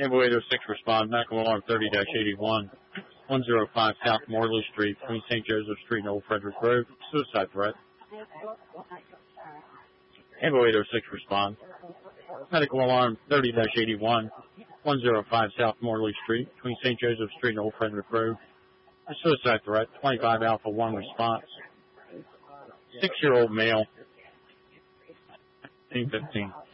Ambo 806 respond. Medical alarm 30-81. 105 South Morley Street, between St. Joseph Street and Old Frederick Road. Suicide threat. Ambo 806 respond. Medical alarm 30-81. 105 South Morley Street, between St. Joseph Street and Old Frederick Road. Suicide threat. 25 Alpha 1 response. 6-year-old male. 15.